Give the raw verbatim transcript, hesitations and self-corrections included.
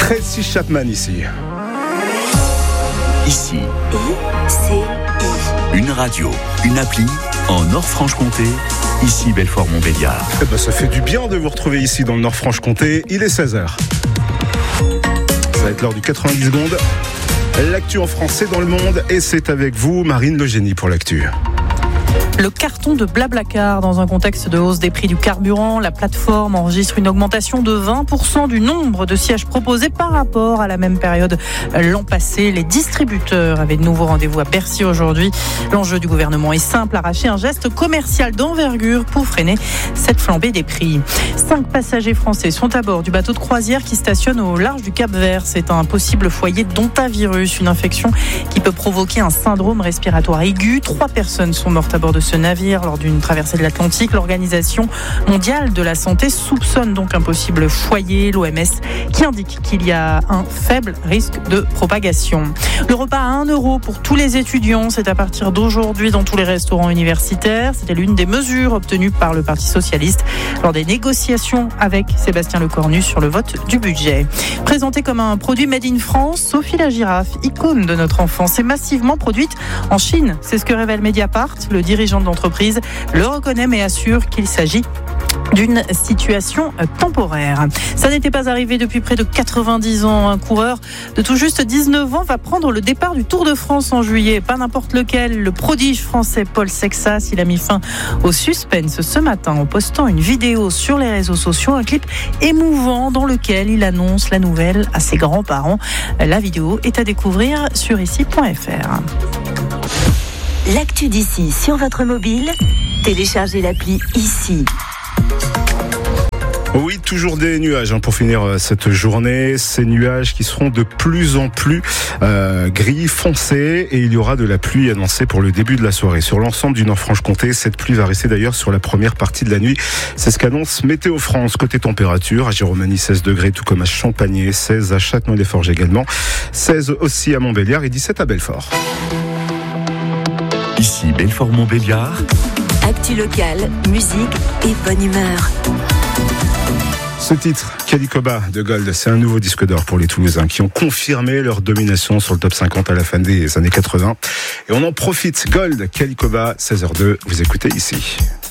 Tracy Chapman ici. Ici, I C I. une radio, une appli en Nord-Franche-Comté. Ici Belfort-Montbéliard. Eh ben, ça fait du bien de vous retrouver ici dans le Nord-Franche-Comté. Il est seize heures. Ça va être l'heure du quatre-vingt-dix secondes. L'actu en français dans le monde. Et c'est avec vous, Marine Le Génie, pour l'actu. Le carton de Blablacar, dans un contexte de hausse des prix du carburant, la plateforme enregistre une augmentation de vingt pour cent du nombre de sièges proposés par rapport à la même période l'an passé. Les distributeurs avaient de nouveaux rendez-vous à Bercy aujourd'hui. L'enjeu du gouvernement est simple, arracher un geste commercial d'envergure pour freiner cette flambée des prix. Cinq passagers français sont à bord du bateau de croisière qui stationne au large du Cap-Vert. C'est un possible foyer d'ontavirus, une infection qui peut provoquer un syndrome respiratoire aigu. Trois personnes sont mortes à bord de ce navire lors d'une traversée de l'Atlantique. L'Organisation mondiale de la santé soupçonne donc un possible foyer. L'O M S qui indique qu'il y a un faible risque de propagation. Le repas à un euro pour tous les étudiants, c'est à partir d'aujourd'hui dans tous les restaurants universitaires. C'était l'une des mesures obtenues par le Parti socialiste lors des négociations avec Sébastien Lecornu sur le vote du budget. Présenté comme un produit made in France, Sophie la girafe, icône de notre enfance, est massivement produite en Chine. C'est ce que révèle Mediapart. Le dirigeant de l'entreprise le reconnaît mais assure qu'il s'agit d'une situation temporaire. Ça n'était pas arrivé depuis près de quatre-vingt-dix ans. Un coureur de tout juste dix-neuf ans va prendre le départ du Tour de France en juillet. Pas n'importe lequel, le prodige français Paul Sexas. Il a mis fin au suspense ce matin en postant une vidéo sur les réseaux sociaux, un clip émouvant dans lequel il annonce la nouvelle à ses grands-parents. La vidéo est à découvrir sur ici point f r. L'actu d'ici sur votre mobile, téléchargez l'appli Ici. Oui, toujours des nuages hein, pour finir euh, cette journée. Ces nuages qui seront de plus en plus euh, gris foncé et il y aura de la pluie annoncée pour le début de la soirée. Sur l'ensemble du Nord-Franche-Comté, cette pluie va rester d'ailleurs sur la première partie de la nuit. C'est ce qu'annonce Météo France. Côté température, à Giromagny seize degrés, tout comme à Champagné, seize à Châtenois-les-Forges également, seize aussi à Montbéliard et dix-sept à Belfort. Ici Belfort-Montbéliard. Actu locale, musique et bonne humeur. Ce titre, Calicoba de Gold, c'est un nouveau disque d'or pour les Toulousains qui ont confirmé leur domination sur le top cinquante à la fin des années quatre-vingts. Et on en profite. Gold, Calicoba, seize heures deux, vous écoutez ici.